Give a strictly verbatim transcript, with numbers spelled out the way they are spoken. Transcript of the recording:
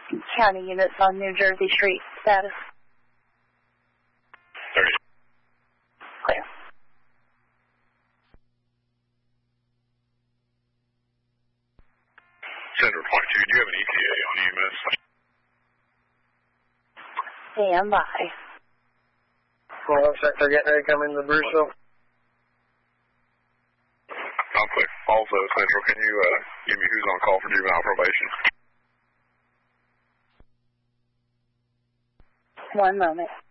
County units on New Jersey Street. Status? thirty. Clear. Center point two, do you have an E T A on E M S? Stand by. Well, looks like they're getting ready to come into Bruceville. I'm clear. Also, Central, can you uh, give me who's on call for juvenile probation? One moment.